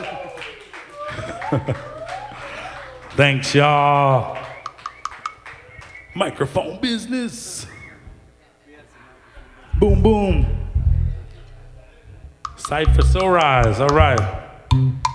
Thanks, y'all. Microphone business. Boom, boom. Sight for Sunrise. All right.